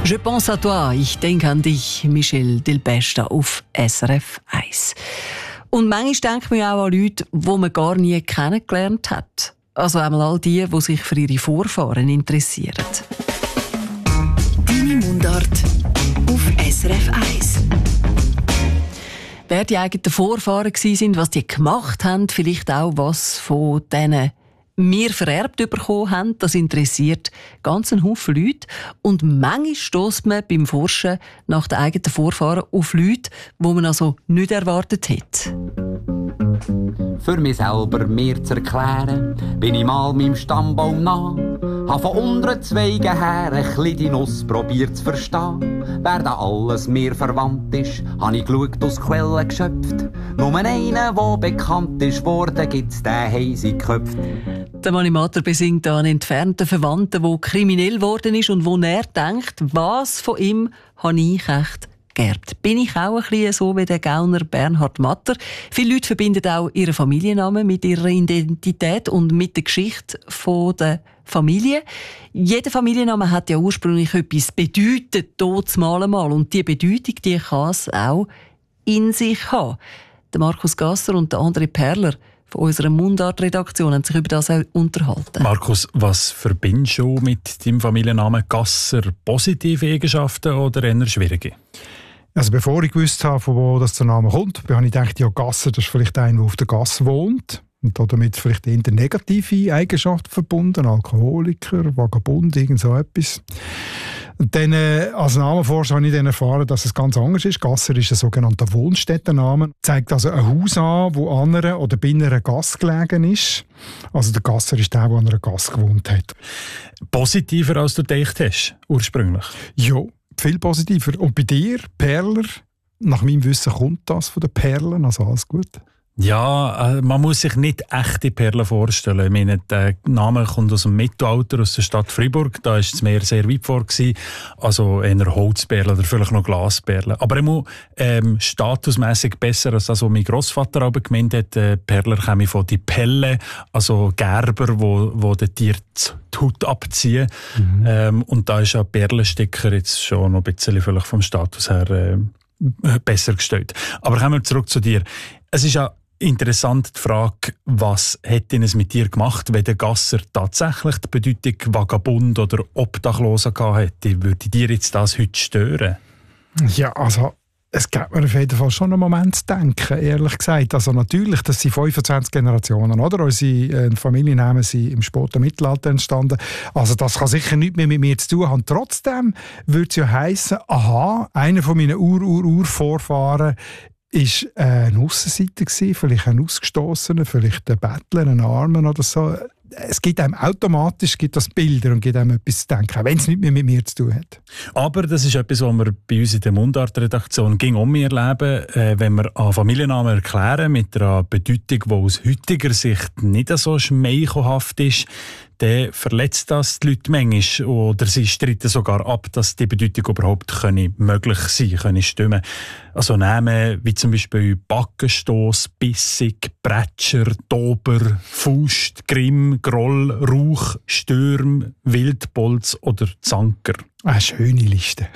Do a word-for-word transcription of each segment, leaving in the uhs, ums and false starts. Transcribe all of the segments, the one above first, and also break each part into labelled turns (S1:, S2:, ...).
S1: Je pense à toi, ich denke an dich, Michel Delpech auf S R F eins. Und manchmal denkt man ja auch an Leute, die man gar nie kennengelernt hat. Also einmal all die, die sich für ihre Vorfahren interessieren.
S2: Deine Mundart auf S R F eins.
S1: Wer die eigenen Vorfahren waren, was die gemacht haben, vielleicht auch was von denen wir vererbt bekommen haben, das interessiert ganz einen Haufen Leute. Und manchmal stösst man beim Forschen nach den eigenen Vorfahren auf Leute, die man also nicht erwartet hätte.
S3: Für mich selber mir zu erklären, bin ich mal meinem Stammbaum nah. Hab von unteren Zweigen her ein bisschen die Nuss probiert zu verstehen. Wer da alles mir verwandt ist, hab ich geschaut, aus Quellen geschöpft. Nur einen, der bekannt ist worden, gibt's den heisig geköpft.
S1: Der Manimator besingt einen entfernten Verwandten, der kriminell geworden ist und wo er denkt, was von ihm habe ich echt geerbt. Bin ich auch ein bisschen so wie der Gauner Bernhard Matter? Viele Leute verbinden auch ihren Familiennamen mit ihrer Identität und mit der Geschichte der Familie. Jeder Familienname hat ja ursprünglich etwas bedeutet, dort mal mal. Und diese Bedeutung, die kann es auch in sich haben. Der Markus Gasser und der André Perler von unserer Mundart-Redaktion haben sich über das auch unterhalten.
S4: Markus, was verbindest du mit deinem Familiennamen Gasser? Positive Eigenschaften oder eher schwierige?
S5: Also bevor ich gewusst habe, von wo das der Name kommt, habe ich gedacht, ja, Gasser, das ist vielleicht einer, der auf der Gasse wohnt. Und damit vielleicht eher negative Eigenschaften verbunden, Alkoholiker, Vagabund, irgend so etwas. Und dann, äh, als Namenforscher habe ich dann erfahren, dass es ganz anders ist. Gasser ist ein sogenannter Wohnstättenname. Zeigt also ein Haus an, wo an einer oder bei einer Gasse gelegen ist. Also der Gasser ist der, der an einer Gasse gewohnt hat.
S4: Positiver, als du gedacht hast, ursprünglich?
S5: Ja, viel positiver. Und bei dir, Perler, nach meinem Wissen kommt das von den Perlen, also alles gut?
S4: Ja, man muss sich nicht echte Perlen vorstellen. Ich meine, der Name kommt aus dem Mittelalter, aus der Stadt Freiburg. Da war das Meer sehr weit vor. Also eher Holzperlen oder vielleicht noch Glasperlen. Aber immer ähm, statusmässig besser als das, was mein Grossvater aber gemeint hat. Äh, Perler kommen von die Pelle, also Gerber, wo, wo den Tieren die Haut abziehen. Mhm. Ähm, und da ist ein Perlensticker jetzt schon noch ein bisschen vielleicht vom Status her äh, besser gestellt. Aber kommen wir zurück zu dir. Es ist ja interessant die Frage, was hätte es mit dir gemacht, wenn der Gasser tatsächlich die Bedeutung Vagabund oder Obdachloser gehabt hätte? Würde dir jetzt das heute stören?
S5: Ja, also es gibt mir auf jeden Fall schon einen Moment zu denken, ehrlich gesagt. Also natürlich, das sind fünfundzwanzig Generationen, oder? Unsere äh, Familiennamen sind im späten Mittelalter entstanden. Also das kann sicher nichts mehr mit mir zu tun haben. Trotzdem würde es ja heissen, aha, einer von meinen Ur-Ur-Ur-Vorfahren ist äh, ein Aussenseiter gewesen, vielleicht ein Ausgestossener, vielleicht ein Bettler, ein Armer oder so. Es gibt einem automatisch gibt das Bilder und gibt einem etwas zu denken, wenn es nichts mehr mit mir zu tun hat.
S4: Aber das ist etwas, was wir bei uns in der Mundart-Redaktion ging um mir erleben, äh, wenn wir einen Familiennamen erklären mit einer Bedeutung, die aus heutiger Sicht nicht so schmeichelhaft ist, dann verletzt das die Leute manchmal oder sie streiten sogar ab, dass die Bedeutung überhaupt können möglich sein können, stimmen. Also Namen wie zum Beispiel Backenstoss, Bissig, Bretscher, Dober, Faust, Grimm, Groll, Rauch, Stürm, Wildbolz oder Zanker.
S5: Eine schöne Liste.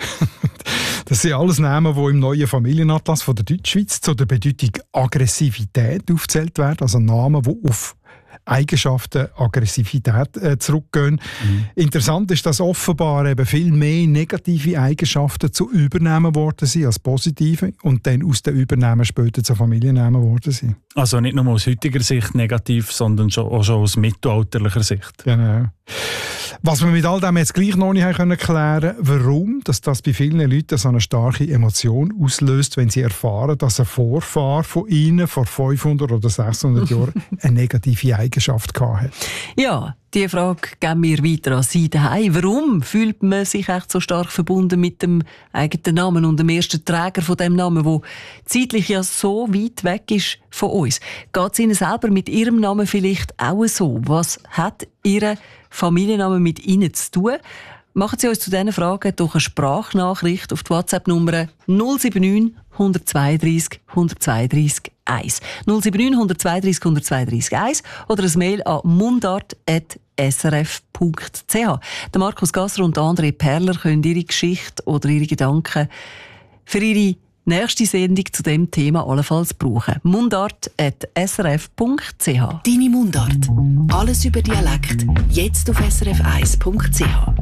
S5: Das sind alles Namen, die im neuen Familienatlas von der Deutschschweiz zu der Bedeutung Aggressivität aufgezählt werden. Also Namen, die auf Eigenschaften, Aggressivität äh, zurückgehen. Mhm. Interessant ist, dass offenbar eben viel mehr negative Eigenschaften zu Übernehmen worden sind als positive und dann aus den Übernehmen später zu Familiennamen worden sind.
S4: Also nicht nur aus heutiger Sicht negativ, sondern schon, auch schon aus mittelalterlicher Sicht.
S5: Genau. Was wir mit all dem jetzt gleich noch nicht haben klären, warum dass das bei vielen Leuten so eine starke Emotion auslöst, wenn sie erfahren, dass ein Vorfahr von ihnen vor fünfhundert oder sechshundert Jahren eine negative Eigenschaft hatte.
S1: Ja, diese Frage geben wir weiter an Sie daheim. Warum fühlt man sich echt so stark verbunden mit dem eigenen Namen und dem ersten Träger von dem Namen, der zeitlich ja so weit weg ist von uns? Geht es Ihnen selber mit Ihrem Namen vielleicht auch so? Was hat Ihr Familienname mit Ihnen zu tun? Machen Sie uns zu diesen Fragen durch eine Sprachnachricht auf die WhatsApp-Nummer null sieben neun, hundertzweiunddreissig, hundertzweiunddreissig eins. null sieben neun, hundertzweiunddreissig, hundertzweiunddreissig eins oder ein Mail an mundart at s r f punkt c h. Der Markus Gasser und André Perler können ihre Geschichte oder ihre Gedanken für ihre nächste Sendung zu dem Thema allenfalls brauchen. Mundart at s r f punkt c h.
S2: Deine Mundart. Alles über Dialekt. Jetzt auf s r f eins punkt c h.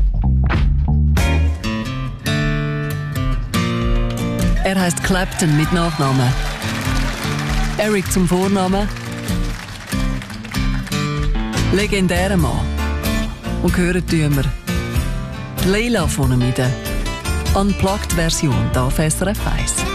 S1: Er heisst Clapton mit Nachnamen. Eric zum Vornamen. Legendärer Mann. Und hören tun wir Leila von ihm in der Unplugged-Version hier auf S R F eins.